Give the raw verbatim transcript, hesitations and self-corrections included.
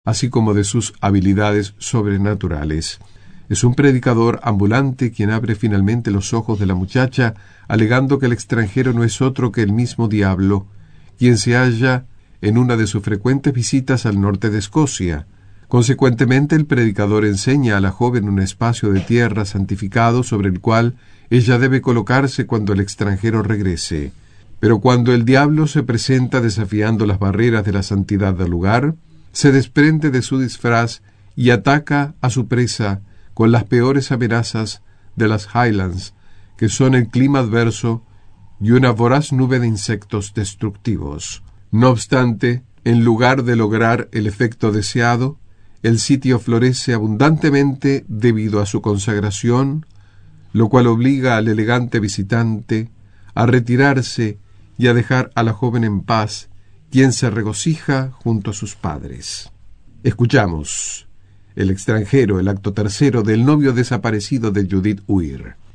así como de sus habilidades sobrenaturales. Es un predicador ambulante quien abre finalmente los ojos de la muchacha, alegando que el extranjero no es otro que el mismo diablo, quien se halla en una de sus frecuentes visitas al norte de Escocia. Consecuentemente, el predicador enseña a la joven un espacio de tierra santificado sobre el cual ella debe colocarse cuando el extranjero regrese. Pero cuando el diablo se presenta desafiando las barreras de la santidad del lugar, se desprende de su disfraz y ataca a su presa con las peores amenazas de las Highlands, que son el clima adverso y una voraz nube de insectos destructivos. No obstante, en lugar de lograr el efecto deseado, el sitio florece abundantemente debido a su consagración, lo cual obliga al elegante visitante a retirarse y a dejar a la joven en paz, quien se regocija junto a sus padres. Escuchamos El extranjero, el acto tercero del novio desaparecido de Judith Weir.